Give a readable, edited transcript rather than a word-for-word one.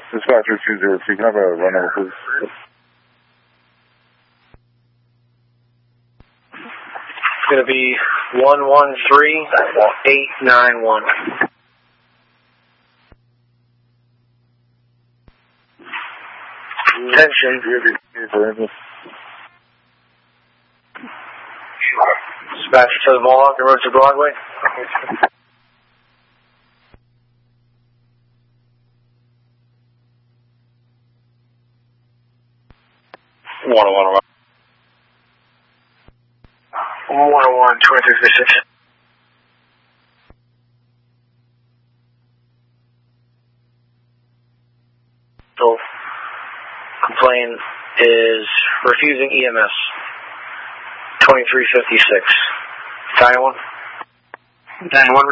Dispatcher 202, can I have a run over, please? It's going to be 113891. Attention. Dispatcher to the Mohawk and Road to Broadway. One 101, 2336. So, complaint is refusing EMS. 2356. Dial 1.